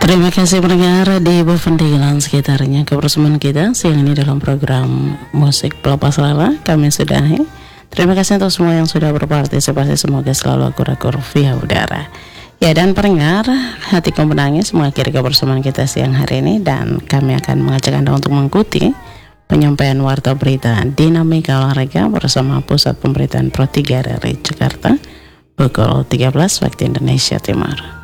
Terima kasih pendengar di Bavendeglan sekitarnya kebersamaan kita siang ini dalam program Musik Pelepas Lara kami sudahi. Terima kasih untuk semua yang sudah berpartisipasi, semoga selalu akur-akur via udara. Ya, dan pendengar, hatiku menangis mengakhiri kebersamaan kita siang hari ini, dan kami akan mengajak Anda untuk mengikuti penyampaian warta berita Dinamika Olahraga bersama Pusat Pemberitaan Pro 3 dari Jakarta pukul 13 waktu Indonesia Timur.